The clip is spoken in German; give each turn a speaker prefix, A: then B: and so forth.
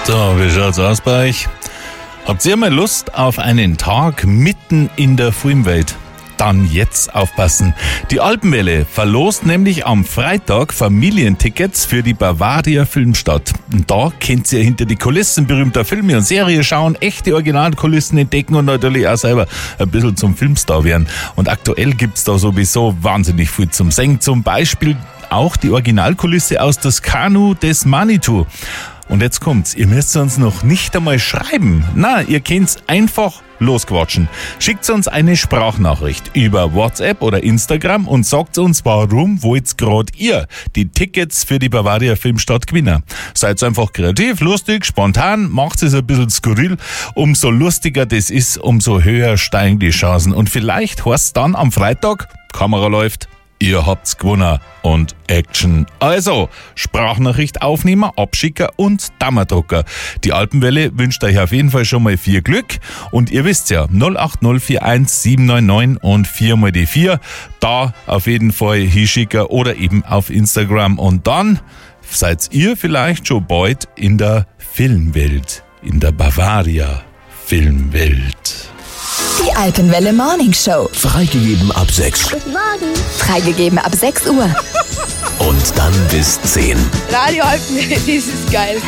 A: So, wie schaut's aus bei euch? Habt ihr mal Lust auf einen Tag mitten in der Filmwelt? Dann jetzt aufpassen. Die Alpenwelle verlost nämlich am Freitag Familientickets für die Bavaria Filmstadt. Und da könnt ihr hinter die Kulissen berühmter Filme und Serien schauen, echte Originalkulissen entdecken und natürlich auch selber ein bisschen zum Filmstar werden. Und aktuell gibt's da sowieso wahnsinnig viel zum Singen. Zum Beispiel auch die Originalkulisse aus das Kanu des Manitou. Und jetzt kommt's, ihr müsst uns noch nicht einmal schreiben. Na, ihr könnt's einfach losquatschen. Schickt uns eine Sprachnachricht über WhatsApp oder Instagram und sagt uns, warum wollt gerade ihr die Tickets für die Bavaria Filmstadt gewinnen. Seid einfach kreativ, lustig, spontan, macht es ein bisschen skurril. Umso lustiger das ist, umso höher steigen die Chancen. Und vielleicht heißt's dann am Freitag, Kamera läuft, ihr habt's gewonnen und Action. Also, Sprachnachricht aufnehmen, Abschicker und Dammerdrucker. Die Alpenwelle wünscht euch auf jeden Fall schon mal viel Glück. Und ihr wisst ja, 08041 799 und 4 mal die 4. Da auf jeden Fall hinschicken oder eben auf Instagram. Und dann seid ihr vielleicht schon bald in der Filmwelt. In der Bavaria Filmwelt.
B: Die Alpenwelle Morning Show.
C: Freigegeben ab 6.
D: Guten Morgen.
B: Freigegeben ab 6 Uhr.
C: Und dann bis 10.
D: Radio Alpenwelle, das ist geil.